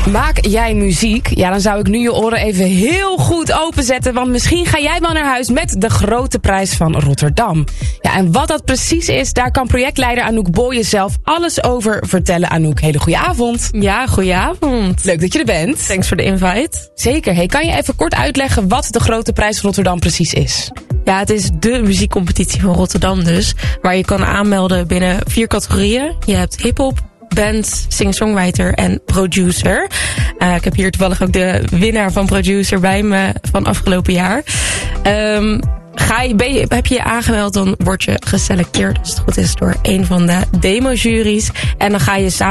Maak jij muziek? Ja, dan zou ik nu je oren even heel goed openzetten. Want misschien ga jij wel naar huis met de Grote Prijs van Rotterdam. Ja, en wat dat precies is, daar kan projectleider Anouk Boye zelf alles over vertellen. Anouk, hele goede avond. Ja, goeie avond. Leuk dat je er bent. Thanks voor de invite. Zeker. Hey, kan je even kort uitleggen wat de Grote Prijs van Rotterdam precies is? Ja, het is de muziekcompetitie van Rotterdam dus. Waar je kan aanmelden binnen 4 categorieën. Je hebt hiphop, band, singer-songwriter en producer. Ik heb hier toevallig ook de winnaar van producer bij me van afgelopen jaar. Heb je je aangemeld, dan word je geselecteerd, als het goed is, door een van de demo-juries. En dan ga je samen